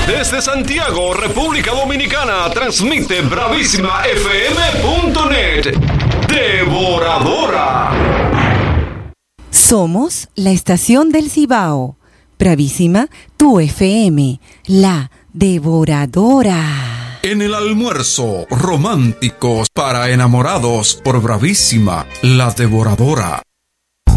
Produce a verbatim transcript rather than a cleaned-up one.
Desde Santiago, República Dominicana, transmite bravísima f m punto net. Devoradora. Somos la estación del Cibao. Bravísima, tu F M, la Devoradora. En el almuerzo, románticos para enamorados por Bravísima, la Devoradora.